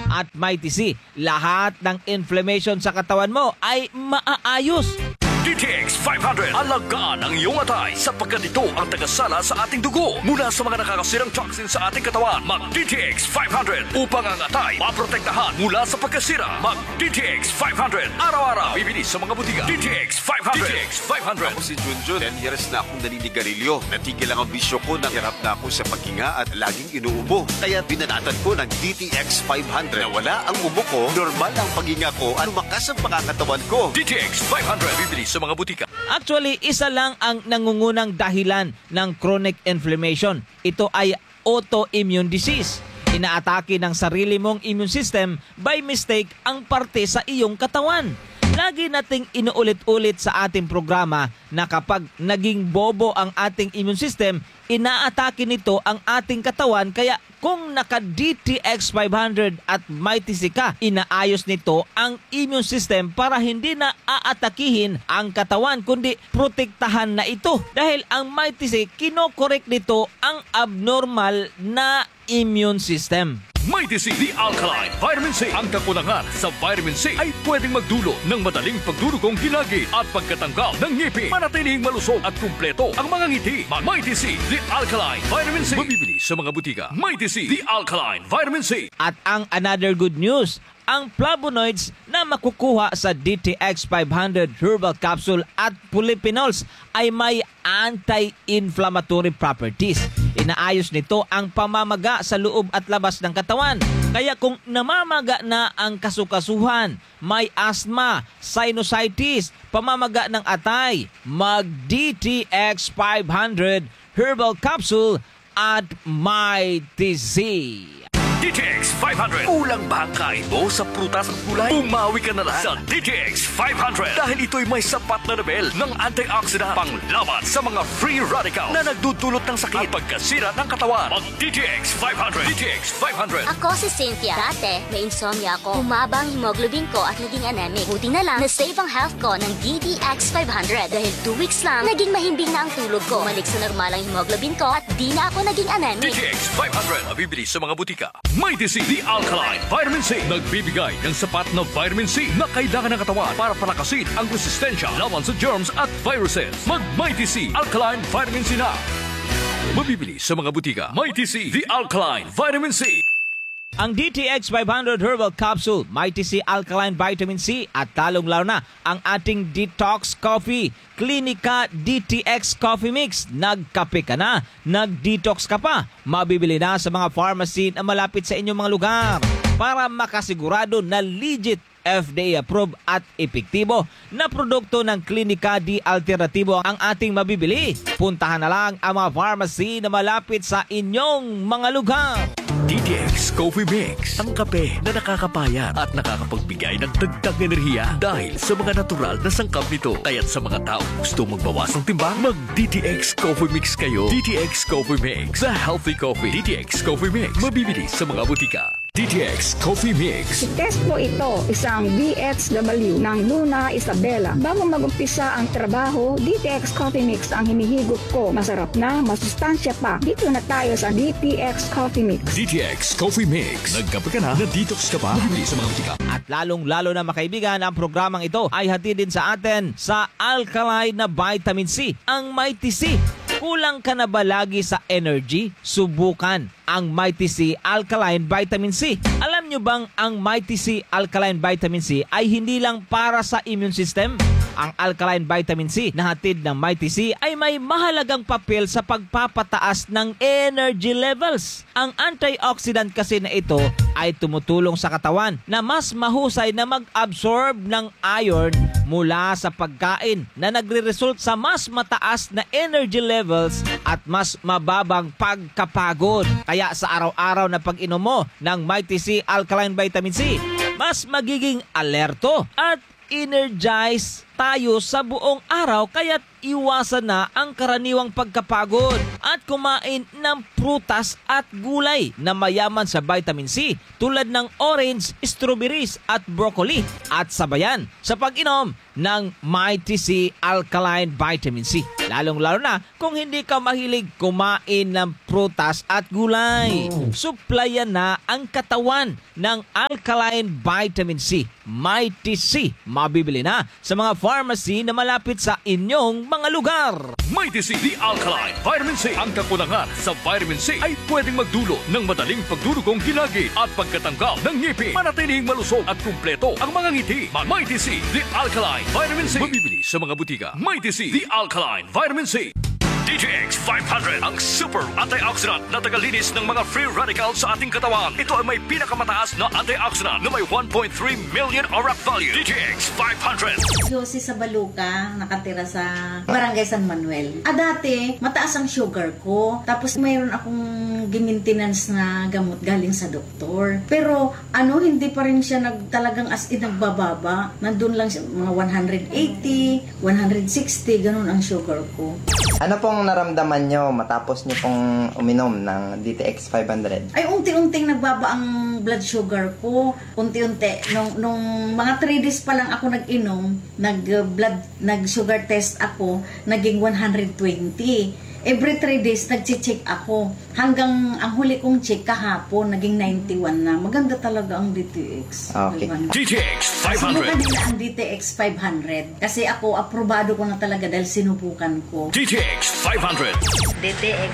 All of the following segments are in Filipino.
at Mighty C. Lahat ng inflammation sa katawan mo ay maaayos. DTX 500. Alagaan ang iyong atay sapagkat ito ang tagasala sa ating dugo mula sa mga nakakasirang toxins sa ating katawan. Mag DTX 500 upang ang atay maprotektahan mula sa pagkasira. Mag DTX 500. Araw-araw bibili sa mga butika. DTX 500. DTX 500. Ako si Junjun. 10 years na akong naninigarilyo. Natigil lang ang bisyo ko nang hirap na ako sa paghinga at laging inuubo. Kaya binanatan ko ng DTX 500. Nawala ang ubo ko, normal ang paghinga ko at lumakas ang pangangatawan ko. DTX 500. Bibili sa mga butika. Actually, isa lang ang nangungunang dahilan ng chronic inflammation. Ito ay autoimmune disease. Inaatake ng sarili mong immune system by mistake ang parte sa iyong katawan. Lagi nating inuulit-ulit sa ating programa na kapag naging bobo ang ating immune system, inaatake nito ang ating katawan. Kaya kung naka-DTX 500 at Mighty C ka, inaayos nito ang immune system para hindi na aatakihin ang katawan kundi protektahan na ito. Dahil ang Mighty C, kinokorek nito ang abnormal na immune system. Mighty C, the Alkaline Vitamin C. Ang kakulangan sa vitamin C ay pwedeng magdulot ng madaling pagdurugong hilagi at pagkatanggal ng ngipin. Manatiling malusog at kumpleto ang mga ngiti. Mighty C, the Alkaline Vitamin C. Mabibili sa mga butika. Mighty C, the Alkaline Vitamin C. At ang another good news, ang flavonoids na makukuha sa DTX 500 Herbal Capsule at polyphenols ay may anti-inflammatory properties. Inaayos nito ang pamamaga sa loob at labas ng katawan. Kaya kung namamaga na ang kasukasuhan, may asthma, sinusitis, pamamaga ng atay, mag-DTX 500 Herbal Capsule at Mighty C. DTX 500. Ulang ba ang kain mo sa prutas at gulay? Umawi ka na lang sa DTX 500 dahil ito'y may sapat na level ng antioxidant panglaban sa mga free radical na nagdudulot ng sakit at pagkasira ng katawan. Mag DTX 500. DTX 500. Ako si Cynthia. Dati, may insomnia ako. Humaba ang hemoglobin ko at naging anemic. Buti na lang, na-save ang health ko ng DTX 500 dahil 2 weeks lang, naging mahimbing na ang tulog ko. Bumalik sa normal ang hemoglobin ko at di na ako naging anemic. DTX 500. Mabibili sa mga butika. Mighty C, the Alkaline Vitamin C. Nagbibigay ng sapat na vitamin C na kailangan ng katawan para palakasin ang resistensya laban sa germs at viruses. Mag Mighty C, Alkaline Vitamin C na. Mabibili sa mga butika. Mighty C, the Alkaline Vitamin C. Ang DTX 500 Herbal Capsule, Mighty C Alkaline Vitamin C at lalong-lalo na ang ating Detox Coffee, Clinica DTX Coffee Mix. Nagkape ka na, nag-detox ka pa, mabibili na sa mga pharmacy na malapit sa inyong mga lugar para makasigurado na legit FDA-approved at epektibo na produkto ng Clinica D Alternativo ang ating mabibili. Puntahan na lang ang mga pharmacy na malapit sa inyong mga lugar. DTX Coffee Mix, ang kape na nakakapayat at nakakapagbigay ng dagdag enerhiya dahil sa mga natural na sangkap nito. Kaya't sa mga tao gusto magbawas ng timbang, mag-DTX Coffee Mix kayo. DTX Coffee Mix, the healthy coffee. DTX Coffee Mix, mabibili sa mga butika. DTX Coffee Mix. Test ko ito, isang BHW ng Luna Isabela. Bago mag-umpisa ang trabaho, DTX Coffee Mix ang hinihigop ko. Masarap na, masustansya pa. Dito na tayo sa DTX Coffee Mix. DTX Coffee Mix. Nagkape ka na, na-detox ka pa, bibili sa mga butika. At lalong-lalo na makaibigan, ang programang ito ay hatid din sa atin sa Alkaline na Vitamin C, ang Mighty C. Kulang ka na ba lagi sa energy? Subukan ang Mighty C Alkaline Vitamin C. Alam nyo bang ang Mighty C Alkaline Vitamin C ay hindi lang para sa immune system? Ang Alkaline Vitamin C na hatid ng Mighty C ay may mahalagang papel sa pagpapataas ng energy levels. Ang antioxidant kasi na ito ay tumutulong sa katawan na mas mahusay na mag-absorb ng iron mula sa pagkain na nagre-result sa mas mataas na energy levels at mas mababang pagkapagod. Kaya sa araw-araw na pag-inom mo ng Mighty C Alkaline Vitamin C, mas magiging alerto at energize tayo sa buong araw, kaya't iwasan na ang karaniwang pagkapagod at kumain ng prutas at gulay na mayaman sa vitamin C tulad ng orange, strawberries at broccoli at sabayan sa pag-inom ng Mighty C Alkaline Vitamin C. Lalong-lalo na kung hindi ka mahilig kumain ng prutas at gulay. Suplayan na ang katawan ng Alkaline Vitamin C. Mighty C. Mabibili na sa mga pharmacy na malapit sa inyong mga lugar. Mighty C, the Alkaline Vitamin C. Ang kakulangan sa vitamin C ay pwedeng magdulot ng madaling pagdurugong hilagi at pagkatanggal ng ngipin. Manatiling malusog at kumpleto ang mga ngiti. Mighty C, the Alkaline Vitamin C. Mabibili sa mga butika. Mighty C, the Alkaline Vitamin C. DTX 500, ang super antioxidant na tagalinis ng mga free radicals sa ating katawan. Ito ay may pinakamataas na antioxidant na may 1.3 million ORAC value. DTX 500. Josie sa Baluca, nakatira sa Barangay San Manuel. Dati, mataas ang sugar ko. Tapos mayroon akong gimintenance na gamot galing sa doktor. Pero hindi pa rin siya talagang as in nagbababa. Nandun lang siya, mga 180, 160, ganun ang sugar ko. Ano pong naramdaman nyo matapos nyo pong uminom ng DTX 500? Ay, unti-unting nagbaba ang blood sugar ko. Unti-unti. Nung mga 3 days pa lang ako nag-inom, nag-sugar test ako, naging 120. Every 3 days, nag-check ako. Hanggang ang huli kong check kahapon, naging 91 na. Maganda talaga ang DTX. Okay. DTX Sinubukan 500. nila ang DTX 500. Kasi ako, aprobado ko na talaga dahil sinubukan ko. DTX 500. DTX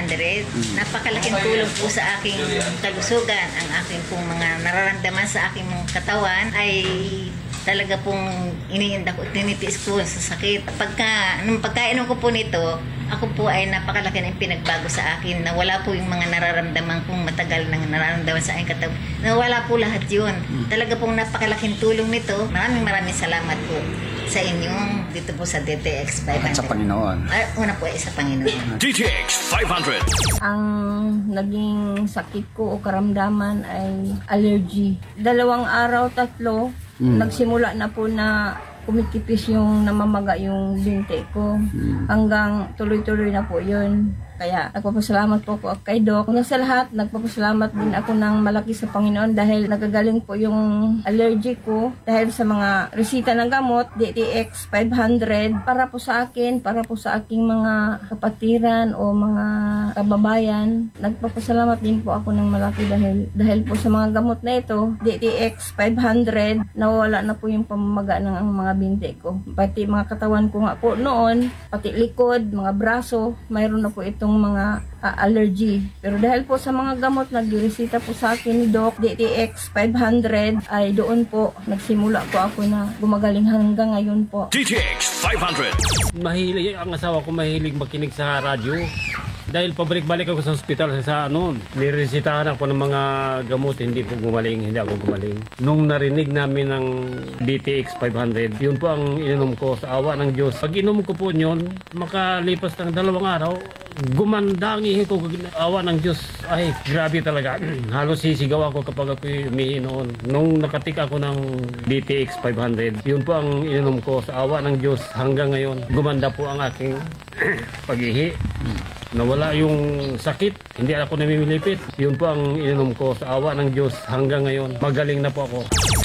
500, napakalaking tulong po sa aking kalusugan. Ang aking pong mga nararamdaman sa aking mga katawan ay talaga pong iniinda ko, tinitiis ko sa sakit. Nung pagkainom ko po nito, ako po ay napakalaki ng pinagbago sa akin na wala po yung mga nararamdaman kong matagal nang nararamdaman sa aking katawan. Nawala po lahat yun. Talaga pong napakalaking tulong nito. Maraming salamat po sa inyong dito po sa DTX 500. At sa Panginoon. Una po ay sa Panginoon. DTX 500. Ang naging sakit ko o karamdaman ay allergy. 2 araw, 3, nagsimula na po na kumikipis yung namamaga yung binti ko. Hanggang tuloy-tuloy na po yun. Kaya nagpapasalamat po ako kay Doc. Una sa lahat, nagpapasalamat din ako ng malaki sa Panginoon dahil nagagaling po yung allergy ko dahil sa mga resita ng gamot, DTX 500, para po sa akin, para po sa aking mga kapatiran o mga kababayan. Nagpapasalamat din po ako ng malaki dahil po sa mga gamot na ito, DTX 500, nawala na po yung pamamaga ng mga binti ko. Pati mga katawan ko nga po noon, pati likod, mga braso, mayroon na po itong mga allergy. Pero dahil po sa mga gamot nagresita po sa akin ni Doc, DTX 500, ay doon po nagsimula po ako na gumagaling hanggang ngayon po. DTX 500. Mahilig ang asawa ko, mahilig makinig sa radyo. Dahil pabalik-balik ako sa ospital niresitahan ako ng mga gamot, hindi ako gumaling. Nung narinig namin ng DTX 500, yun po ang ininom ko sa awa ng Diyos. Pag inom ko po yun, makalipas ng 2 araw, gumanda ang ihi ko, awa ng Diyos. Ay, grabe talaga. Halos sisigaw ako kapag ako umihi noon. Nung nakatik ako ng DTX 500, yun po ang ininom ko sa awa ng Diyos. Hanggang ngayon, gumanda po ang aking pag-ihi. Nawala yung sakit, hindi ako namimilipit. Yun po ang ininom ko sa awa ng Diyos. Hanggang ngayon, magaling na po ako.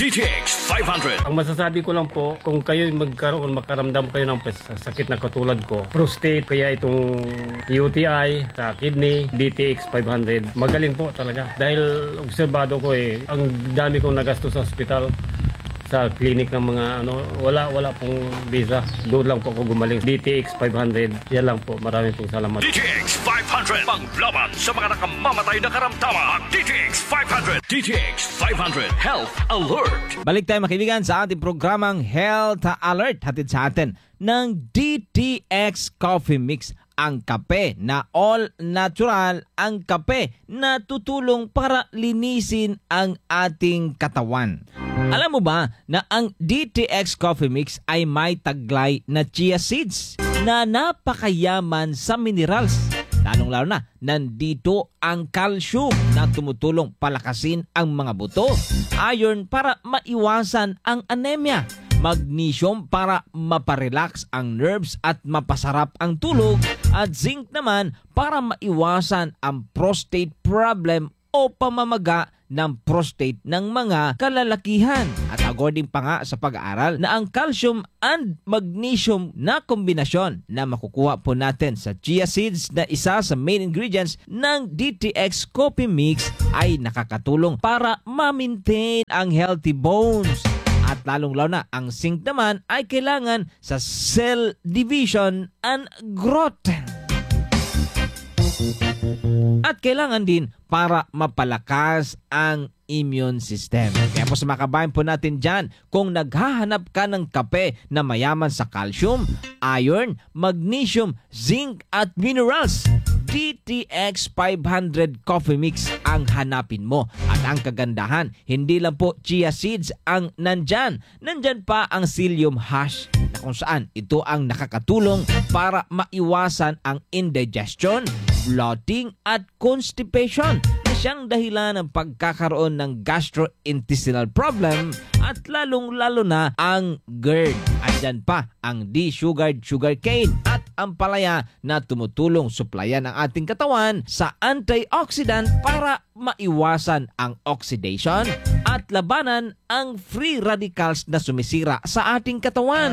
DTX 500. Ang masasabi ko lang po, kung kayo makaramdam kayo ng sakit na katulad ko, prostate, kaya itong UTI, sa kidney, DTX 500, magaling po talaga. Dahil obserbado ko ang dami kong nagastos sa ospital, sa clinic ng mga wala pong visa. Doon lang po ako gumaling. DTX 500, yan lang po. Maraming pong salamat. DTX 500, panglaban sa mga nakamamatay na karamdaman. DTX 500. DTX 500, Health Alert. Balik tayo makibigan sa ating programang Health Alert, hatid sa atin ng DTX Coffee Mix, ang kape na all natural, ang kape na tutulong para linisin ang ating katawan. Alam mo ba na ang DTX Coffee Mix ay may taglay na chia seeds na napakayaman sa minerals? Lalong-lalo na, nandito ang calcium na tumutulong palakasin ang mga buto, iron para maiwasan ang anemia, magnesium para maparelax ang nerves at mapasarap ang tulog, at zinc naman para maiwasan ang prostate problem o pamamaga ng prostate ng mga kalalakihan. At according pa nga sa pag-aaral na ang calcium and magnesium na kombinasyon na makukuha po natin sa chia seeds na isa sa main ingredients ng DTX Coffee Mix ay nakakatulong para ma-maintain ang healthy bones. At lalong-lalo na ang zinc naman ay kailangan sa cell division and growth. At kailangan din para mapalakas ang immune system. Kaya po sa mga kabayan po natin dyan, kung naghahanap ka ng kape na mayaman sa calcium, iron, magnesium, zinc at minerals, DTX 500 Coffee Mix ang hanapin mo. At ang kagandahan, hindi lang po chia seeds ang nandyan. Nandyan pa ang psyllium hash na kung saan ito ang nakakatulong para maiwasan ang indigestion, bloating at constipation na siyang dahilan ng pagkakaroon ng gastrointestinal problem at lalong-lalo na ang GERD. At dyan pa ang desugared sugarcane at ang palaya na tumutulong suplayan ang ating katawan sa antioxidant para maiwasan ang oxidation at labanan ang free radicals na sumisira sa ating katawan.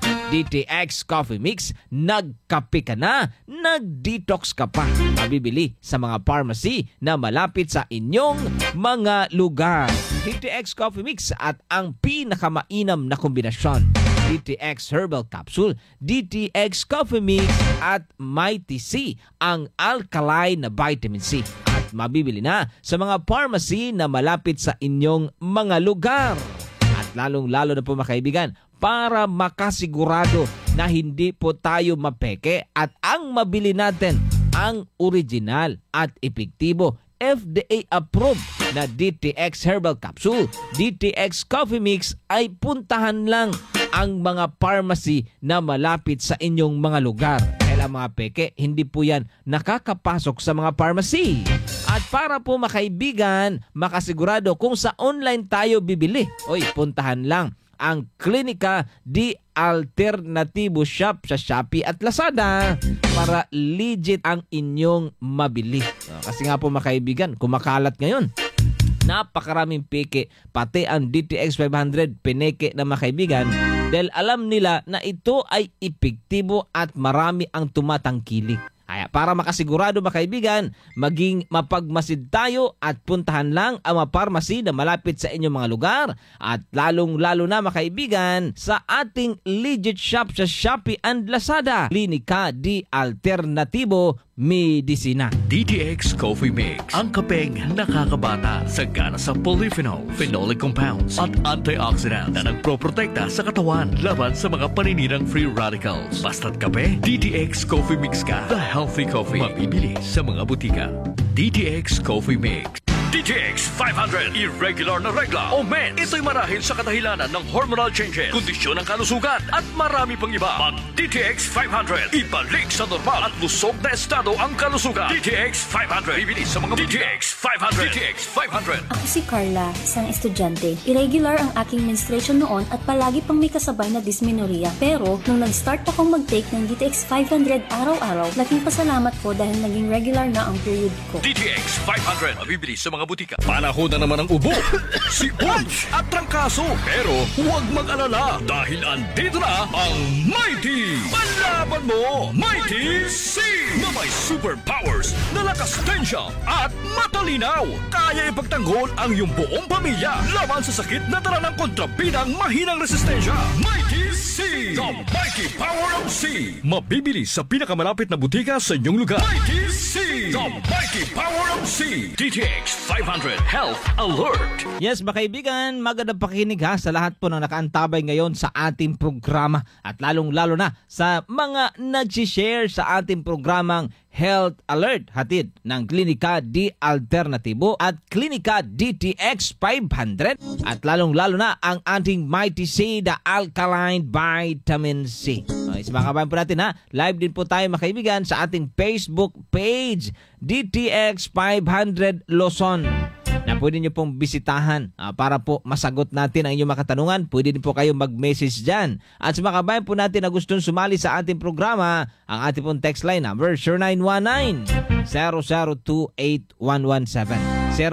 DTX Coffee Mix, nagkape ka na, nag-detox ka pa. Mabibili sa mga pharmacy na malapit sa inyong mga lugar. DTX Coffee Mix at ang pinakamainam na kombinasyon. DTX Herbal Capsule, DTX Coffee Mix at Mighty C, ang alkaline na vitamin C. At mabibili na sa mga pharmacy na malapit sa inyong mga lugar. At lalong-lalo na po mga kaibigan, para makasigurado na hindi po tayo mapeke at ang mabili natin ang original at epektibo FDA approved na DTX Herbal Capsule, DTX Coffee Mix, ay puntahan lang ang mga pharmacy na malapit sa inyong mga lugar. Kaya mga peke, hindi po yan nakakapasok sa mga pharmacy. At para po makaibigan, makasigurado kung sa online tayo bibili, puntahan lang ang Klinika di Alternatibo Shop sa Shopee at Lazada para legit ang inyong mabili. Kasi nga po mga kaibigan, kumakalat ngayon. Napakaraming peke, pati ang DTX 500 pineke na mga kaibigan dahil alam nila na ito ay epektibo at marami ang tumatangkilik. Kaya para makasigurado mga kaibigan, maging mapagmasid tayo at puntahan lang ang mga pharmacy na malapit sa inyong mga lugar. At lalong-lalo na mga kaibigan, sa ating legit shop sa Shopee and Lazada, Klinika di Alternatibo Medicina. DTX Coffee Mix, ang kapeng nakakabata, sagana sa polyphenol, phenolic compounds at antioxidants na nagproprotekta sa katawan laban sa mga paninirang free radicals. Basta't kape, DTX Coffee Mix ka. The healthy coffee, mabibili sa mga butika. DTX Coffee Mix. DTX 500 Irregular na regla o mens. Ito'y marahil sa kadahilanan ng hormonal changes, kondisyon ng kalusugan at marami pang iba. Mag DTX 500, ibalik sa normal at lusog na estado ang kalusugan. DTX 500, ibili sa mga DTX 500. DTX 500. Ako si Carla, isang estudyante. Irregular ang aking menstruation noon at palagi pang may kasabay na dysmenorrhea. Pero nung nag-start akong mag-take ng DTX 500 araw-araw, laking pasalamat ko dahil naging regular na ang period ko. DTX 500, mabibili sa mga butika. Panahon na naman ang ubo, sipon at trangkaso. Pero huwag mag-alala dahil andito na ang Mighty! Panlaban mo, Mighty C! Na may superpowers na lakas tensya at matalinaw. Kaya ipagtanggol ang iyong buong pamilya laban sa sakit na dala ng kontrabidang mahinang resistensya. Mighty C! The Mighty Power of C! Mabibili sa pinakamalapit na butika sa inyong lugar. Mighty C! The Mighty Power of C! DTX 500 Health Alert. Yes, mga kaibigan, magandang pakinig ha sa lahat po na nakaantabay ngayon sa ating programa at lalong-lalo na sa mga nag-share sa ating programang Health Alert, hatid ng Klinika di Alternatibo at Klinika DTX 500 at lalong-lalo na ang ating Mighty C, the Alkaline Vitamin C. Sa mga kabayan po natin ha, live din po tayo mga kaibigan sa ating Facebook page DTX 500 Luzon. na pwede nyo pong bisitahan para po masagot natin ang inyong mga katanungan. Pwede din po kayo mag-message dyan. At sa mga kabayan po natin na gustong sumali sa ating programa, ang ating pong text line number 0919-0028117.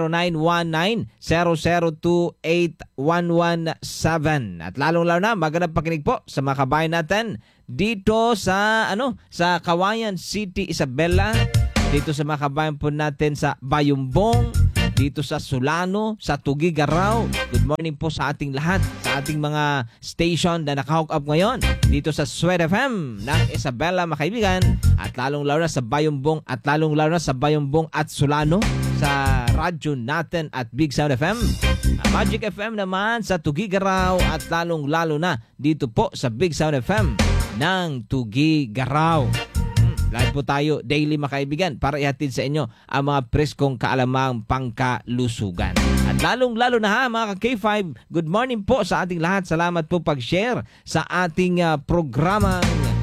0919-0028117. At lalong-lalo na, magandang pakinig po sa mga kabayan natin dito sa sa Kawayan City, Isabela, dito sa mga kabayan po natin sa Bayumbong, dito sa Solano, sa Tugigaraw. Good morning po sa ating lahat, sa ating mga station na naka-hook up ngayon dito sa Sweat FM ng Isabela, mga kaibigan, at lalong-lalo na sa Bayumbong at lalong-lalo na sa Bayumbong at Solano sa radyo natin at Big Sound FM. Magic FM naman sa Tugigaraw at lalong-lalo na dito po sa Big Sound FM ng Tugigaraw. Live po tayo daily, mga kaibigan, para ihatid sa inyo ang mga preskong kaalamang pangkalusugan. At lalong-lalo na mga K5, good morning po sa ating lahat. Salamat po pag-share sa ating programang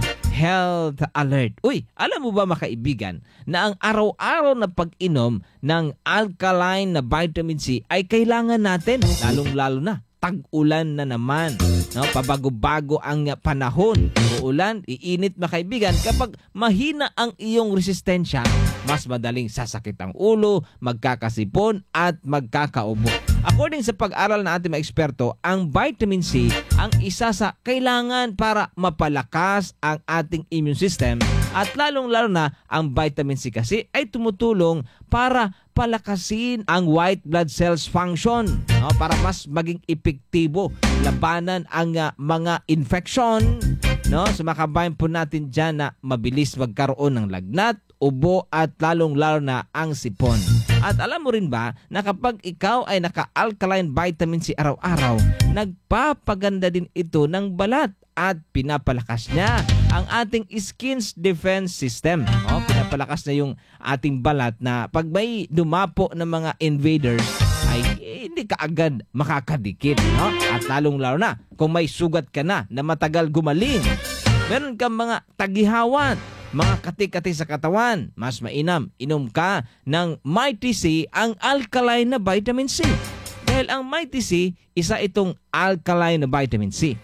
Health Alert. Uy, alam mo ba, mga kaibigan, na ang araw-araw na pag-inom ng alkaline na vitamin C ay kailangan natin, lalong-lalo na tag-ulan na naman. No, pabago-bago ang panahon. Uulan, iinit, mga kaibigan. Kapag mahina ang iyong resistensya, mas madaling sasakit ang ulo, magkakasipon at magkakaubo. According sa pag-aral na ating mga eksperto, ang vitamin C ang isa sa kailangan para mapalakas ang ating immune system, at lalong-lalo na ang vitamin C kasi ay tumutulong para palakasin ang white blood cells function, no? Para mas maging epektibo labanan ang mga infection, no? So makabayan po natin dyan na mabilis magkaroon ng lagnat, ubo at lalong-lalo na ang sipon. At alam mo rin ba na kapag ikaw ay naka-alkaline vitamin C araw-araw, nagpapaganda din ito ng balat at pinapalakas niya ang ating skin's defense system. Pinapalakas na yung ating balat na pag may dumapo ng mga invaders ay hindi ka agad makakadikit. No? At lalong-lalo na kung may sugat ka na matagal gumaling, meron kang mga tagihawan, mga kati-kati sa katawan, mas mainam, inom ka ng Mighty C, ang alkaline na vitamin C. Dahil ang Mighty C, isa itong alkaline na vitamin C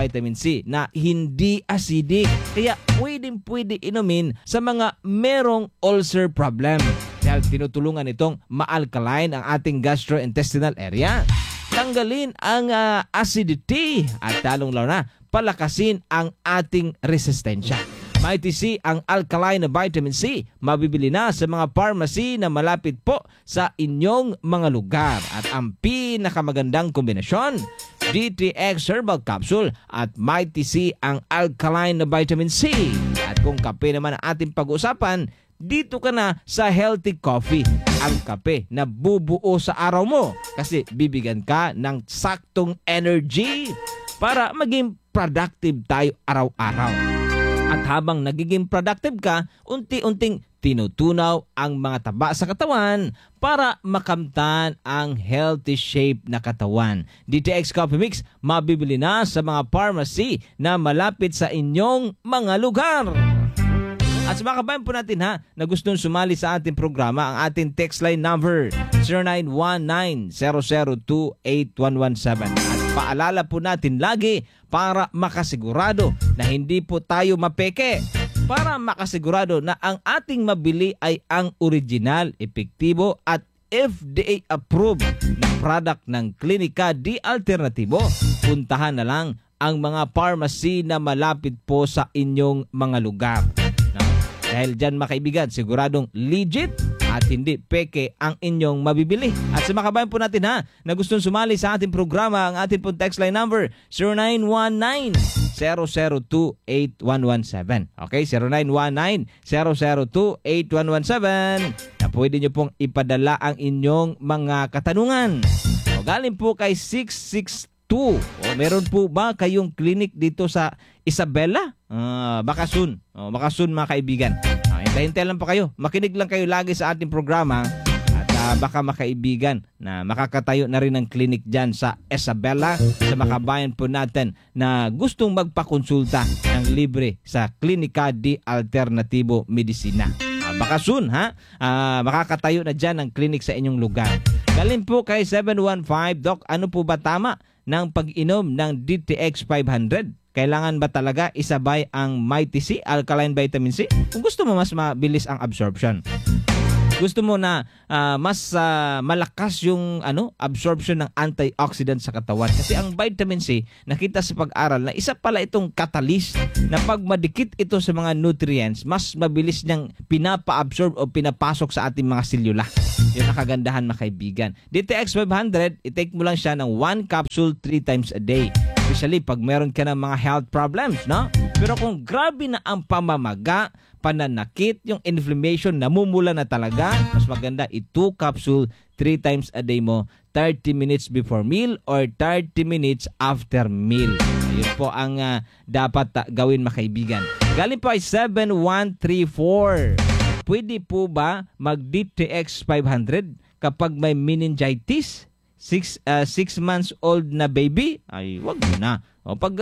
na hindi acidic. Kaya pwede inumin sa mga merong ulcer problem. Dahil tinutulungan itong ma-alkaline ang ating gastrointestinal area. Tanggalin ang acidity at lalong-lalo na palakasin ang ating resistensya. Mighty C, ang alkaline na vitamin C, mabibili na sa mga pharmacy na malapit po sa inyong mga lugar. At ang pinakamagandang kombinasyon, DTX Herbal Capsule at Mighty C, ang alkaline na vitamin C. At kung kape naman ang ating pag-uusapan, dito ka na sa Healthy Coffee, ang kape na bubuo sa araw mo kasi bibigyan ka ng saktong energy para maging productive tayo araw-araw. At habang nagiging productive ka, unti-unting tinutunaw ang mga taba sa katawan para makamtan ang healthy shape na katawan. DTX Coffee Mix, mabibili na sa mga pharmacy na malapit sa inyong mga lugar. At sa mga kabayan po natin na gustong sumali sa ating programa, ang ating text line number 0919-0028117. At paalala po natin lagi para makasigurado na hindi po tayo mapeke. Para makasigurado na ang ating mabili ay ang original, epektibo at FDA approved na product ng Klinika Di Alternatibo. Puntahan na lang ang mga pharmacy na malapit po sa inyong mga lugar. Dahil dyan, mga kaibigan, siguradong legit at hindi peke ang inyong mabibili. At sa mga kabayan po natin na gustong sumali sa ating programa, ang ating po text line number 0919-0028117. Okay, 0919-0028117 na pwede nyo pong ipadala ang inyong mga katanungan. O galing po kay 662. O meron po ba kayong clinic dito sa Isabela? Baka soon. Baka soon, mga kaibigan. Hintay lang po kayo. Makinig lang kayo lagi sa ating programa at baka makaibigan na makakatayo na rin ng clinic dyan sa Isabela sa makabayan po natin na gustong magpakonsulta ng libre sa Klinika Di Alternatibo Medicina. Baka soon, makakatayo na dyan ng clinic sa inyong lugar. Galing po kay 715, Doc, ano po ba tama ng pag-inom ng DTX 500? Kailangan ba talaga isabay ang Mighty C, alkaline vitamin C? Kung gusto mo mas mabilis ang absorption. Gusto mo na mas malakas yung absorption ng antioxidant sa katawan. Kasi ang vitamin C, nakita sa pag-aral na isa pala itong catalyst na pag madikit ito sa mga nutrients, mas mabilis niyang pinapa-absorb o pinapasok sa ating mga selula. Yun ang kagandahan, mga kaibigan. DTX 500, i-take mo lang siya ng 1 capsule 3 times a day. Especially pag meron ka ng mga health problems, no? Pero kung grabe na ang pamamaga, pananakit, yung inflammation, namumula na talaga, mas maganda i-2 capsule 3 times a day mo, 30 minutes before meal or 30 minutes after meal. Ayun po ang dapat gawin, mga kaibigan. Galing po ay 7134. Pwede po ba mag-DTX 500 kapag may meningitis? 6 months old na baby? Ay, wag mo na. O pag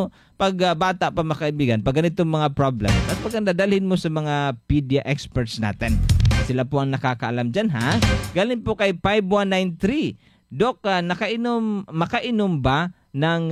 bata pa, mga kaibigan, pag ganitong mga problem, at pag dadalhin mo sa mga pedia experts natin. Sila po ang nakakaalam dyan, ha? Galing po kay 5193. Doc, makainom ba ng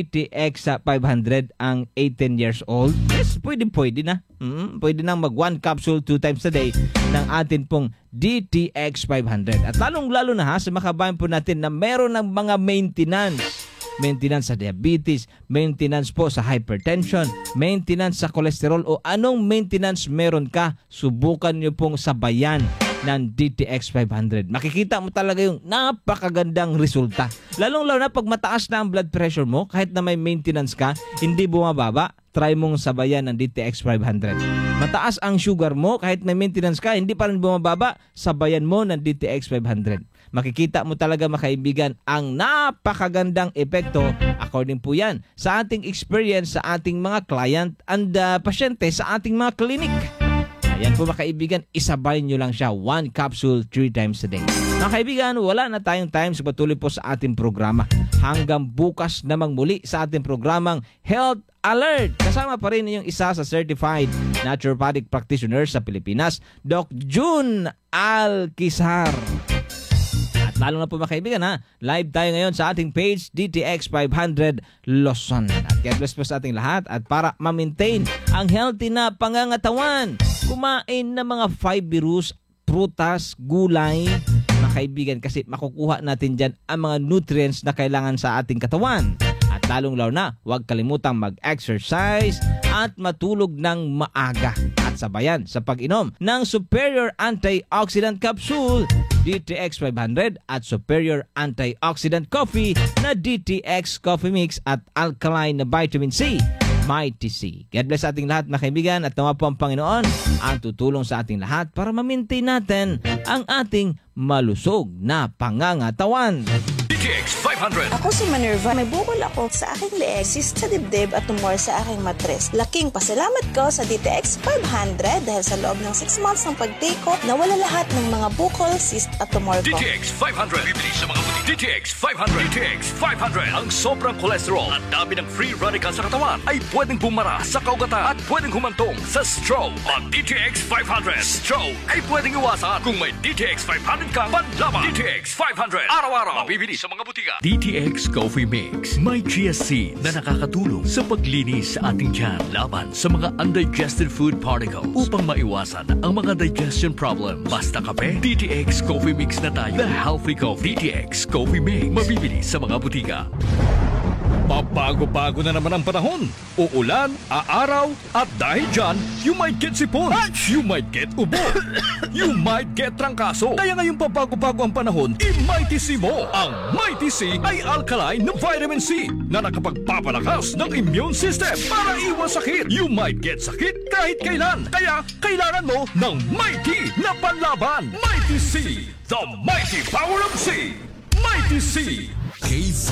DTX 500 ang 18 years old? Yes, pwede na. Pwede nang mag 1 capsule 2 times a day ng atin pong DTX 500. At lalong-lalo na sa makabayan po natin na meron ng mga maintenance sa diabetes, maintenance po sa hypertension, maintenance sa cholesterol o anong maintenance meron ka, subukan nyo pong sabayan ng DTX 500. Makikita mo talaga yung napakagandang resulta. Lalong-lalo na pag mataas na ang blood pressure mo, kahit na may maintenance ka, hindi bumababa, try mong sabayan ng DTX 500. Mataas ang sugar mo, kahit may maintenance ka, hindi pa rin bumababa, sabayan mo ng DTX 500. Makikita mo talaga, mga kaibigan, ang napakagandang epekto, according po yan sa ating experience sa ating mga client and pasyente sa ating mga clinic. Ayan po, mga kaibigan, isabay nyo lang siya 1 capsule 3 times a day. Mga kaibigan, wala na tayong time sa patuloy po sa ating programa. Hanggang bukas namang muli sa ating programang Health Alert. Kasama pa rin yung isa sa certified naturopathic practitioner sa Pilipinas, Doc June Alquizar. At lalo na po, mga kaibigan, live tayo ngayon sa ating page DTX 500 Luzon. At God bless po sa ating lahat. At para ma-maintain ang healthy na pangangatawan, kumain ng mga fibrous, prutas, gulay, mga kaibigan, kasi makukuha natin dyan ang mga nutrients na kailangan sa ating katawan. At lalong-lalo na, huwag kalimutang mag-exercise at matulog ng maaga. At sabayan sa pag-inom ng Superior Antioxidant Capsule DTX 500 at Superior Antioxidant Coffee na DTX Coffee Mix at Alkaline na Vitamin C, Mighty C. God bless sa ating lahat, mga kaibigan, at nawa po ang Panginoon ang tutulong sa ating lahat para ma-maintain natin ang ating malusog na pangangatawan. DTX 500. Ako si Minerva. May bukol ako sa aking leeg, cyst sa dibdib at tumor sa aking matres. Laking pasalamat ko sa DTX 500 dahil sa loob ng 6 months ng pag-take ko, nawala lahat ng mga bukol, cyst at tumor ko. DTX 500. Bibili sa mga butik. DTX 500. DTX 500. Ang sobrang cholesterol at dami ng free radical sa katawan ay pwedeng bumara sa kaugatan at pwedeng humantong sa stroke. Ang DTX 500. Stroke ay pwedeng iwasan kung may DTX 500 kang panlaban. DTX 500. Araw-araw. Mabibili sa mga butika. DTX Coffee Mix. May chia seed na nakakatulong sa paglinis sa ating tiyan laban sa mga undigested food particles upang maiwasan ang mga digestion problem. Basta kape, DTX Coffee Mix na tayo. The healthy coffee. DTX Coffee Mix. Mabibili sa mga butika. Pabago-bago na naman ang panahon. Uulan, aaraw, at dahil dyan, you might get sipon, you might get ubo, you might get trangkaso. Kaya ngayong pabago-bago ang panahon, i-Mighty C mo. Ang Mighty C ay alkaline na vitamin C na nakapagpapalakas ng immune system para iwas sakit. You might get sakit kahit kailan. Kaya kailangan mo ng Mighty na panlaban. Mighty C, the mighty power of C. Mighty C. K5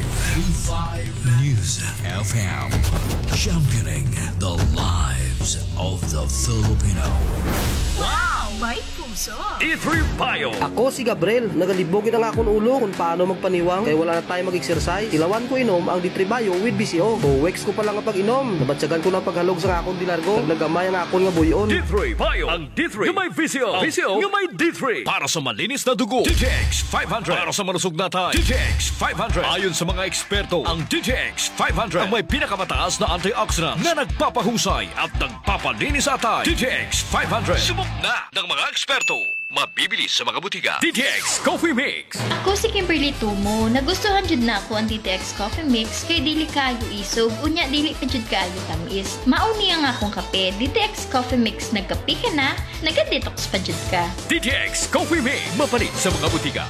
News FM, championing the lives of the Filipino. Wow! May puso! D3 Bio. Ako si Gabriel, nagalibogin ang akong ulo kung paano magpaniwang kaya wala na tayo mag-exercise. Ilawan ko inom ang D3 Bio with BCO. 2 weeks ko pa lang ang pag-inom. Nabatsagan ko ng paghalog sa akong dilargo. Nagnagamay ang akong nga buyon. D3 Bio. Ang D3 yung may VCO. VCO yung may D3. Para sa malinis na dugo, DTX 500. Para sa malusog na tayo, DTX 500. Ayon sa mga eksperto, ang DTX 500 ang may pinakamataas na antioxidants na nagpapahusay at nagpapalinis sa tayo. DTX 500. Subok na ng mga eksperto. Mabibili sa mga butika. DTX Coffee Mix. Ako si Kimberly Tumo. Nagustuhan jud na ako ang DTX Coffee Mix kay dili kayo isog unya dili pa jud kayo tamis. Mauni ang akong kape. DTX Coffee Mix nagkape ka na, naga-detox pa jud ka. DTX Coffee Mix. Mapalit sa mga butika.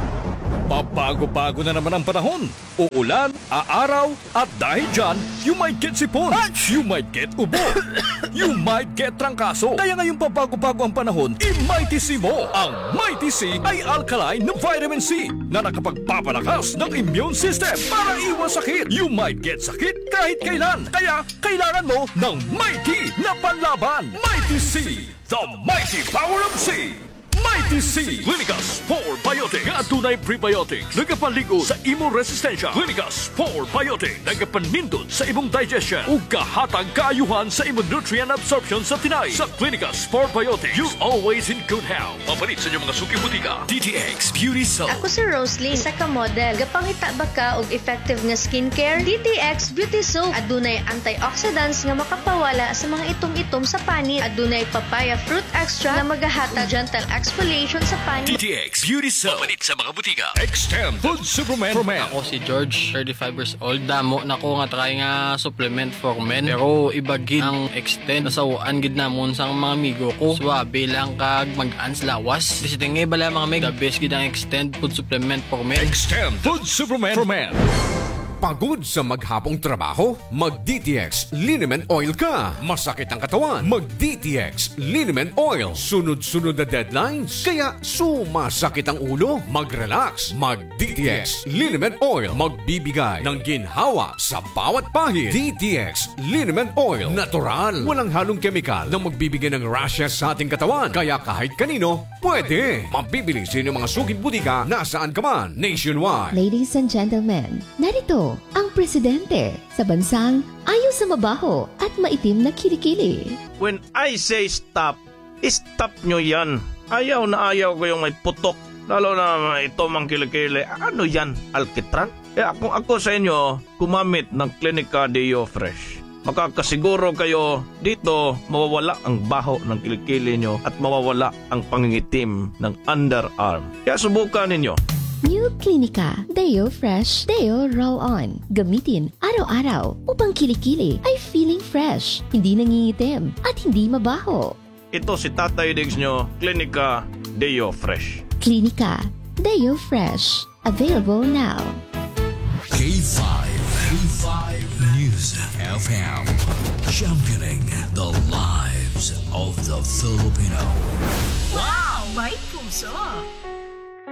Pabago-bago na naman ang panahon. Uulan, aaraw, at dahil dyan, you might get sipon. You might get ubo. You might get trangkaso. Kaya ngayong pabago-bago ang panahon, i-Mighty C mo. Ang Mighty C ay alkaline na vitamin C na nakapagpapalakas ng immune system para iwas sakit. You might get sakit kahit kailan. Kaya kailangan mo ng Mighty na panlaban. Mighty C, the mighty power of C. Mighty C! Clinicus 4 Biotic nga tunay prebiotics nagapaligo sa imong resistensya. Clinicus 4 Biotic nagapanindot sa imong digestion ug kahatag kaayuhan sa imong nutrient absorption sa tinay. Sa Clinicus 4 Biotic, you always in good health. Mapalit sa inyong mga suki butika. DTX Beauty Soap. Ako si Rosalie, isa ka model. Gapangita ba ka og effective nga skincare? DTX Beauty Soap adunay antioxidants nga makapawala sa mga itom-itom sa panit. Adunay papaya fruit extra nga magahatag gentle exfoliation sa panit. DTX Beauty Soap. Mapalit sa mga butika. Extend Food Supplement for Men. Ako si George, 35 years old. Damo na ko nga try nga supplement for men. Pero ibagid ang extend. Nasawaan gid namon sa mga amigo ko. Swabe lang kag mag-ans lawas. Disitingay bala mga meg. The best gid ang extend food supplement for men. Extend Food Supplement for Men. Pagod sa maghapong trabaho? Mag-DTX Liniment Oil ka. Masakit ang katawan? Mag-DTX Liniment Oil. Sunod-sunod na deadlines? Kaya sumasakit ang ulo? Mag-relax. Mag-DTX Liniment Oil. Magbibigay ng ginhawa sa bawat pahid. DTX Liniment Oil. Natural. Walang halong kemikal na magbibigay ng rashes sa ating katawan. Kaya kahit kanino, pwede. Mabibili sa inyong mga sugid butika nasaan ka man. Nationwide. Ladies and gentlemen, narito ang presidente sa bansang ayaw sa mabaho at maitim na kilikili. When I say stop, stop nyo yan. Ayaw na ayaw ko yung may putok. Lalo na ito mang kilikili. Ano yan? Alkitran? Kung ako sa inyo, gumamit ng Clinica Deo Fresh. Makakasiguro kayo dito mawawala ang baho ng kilikili nyo at mawawala ang pangingitim ng underarm. Kaya subukan ninyo. New Clinica Deo Fresh Deo Roll-On. Gamitin araw-araw upang kilikili ay feeling fresh, hindi nangingitim at hindi mabaho. Ito si Tatay Diggs nyo, Clinica Deo Fresh. Clinica Deo Fresh. Available now. K5 News FM. Championing the lives of the Filipino. Wow! May puso!